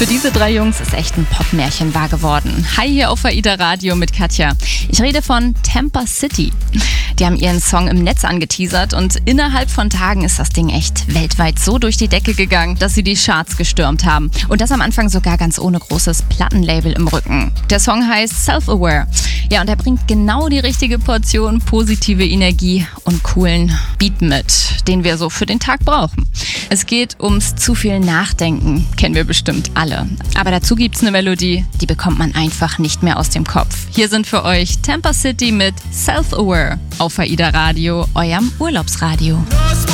Für diese 3 Jungs ist echt ein Popmärchen wahr geworden. Hi, hier auf AIDA Radio mit Katja. Ich rede von Tampa City. Die haben ihren Song im Netz angeteasert und innerhalb von Tagen ist das Ding echt weltweit so durch die Decke gegangen, dass sie die Charts gestürmt haben. Und das am Anfang sogar ganz ohne großes Plattenlabel im Rücken. Der Song heißt Self-Aware. Ja, und er bringt genau die richtige Portion positive Energie und coolen Beat mit, den wir so für den Tag brauchen. Es geht ums zu viel Nachdenken, kennen wir bestimmt alle. Aber dazu gibt's eine Melodie, die bekommt man einfach nicht mehr aus dem Kopf. Hier sind für euch Tampa City mit Self-Aware auf AIDA Radio, eurem Urlaubsradio.